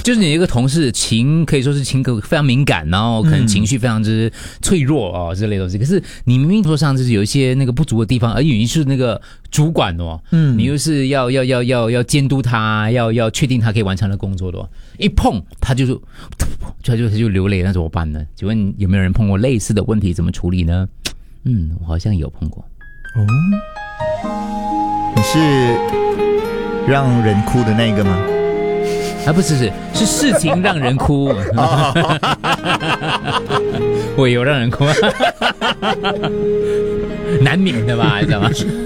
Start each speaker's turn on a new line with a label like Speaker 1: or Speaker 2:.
Speaker 1: 就是你一个同事可以说是情格非常敏感，然后可能情绪非常之脆弱哦之类的东西。可是你明明工作上就是有一些那个不足的地方，而你是那个主管哦，你又是要监督他，要确定他可以完成的工作的哦，一碰他就流泪，那怎么办呢？请问有没有人碰过类似的问题？怎么处理呢？我好像有碰过。
Speaker 2: 你是让人哭的那个吗？
Speaker 1: 不是事情让人哭。我有让人哭，难免的吧，你知道吗？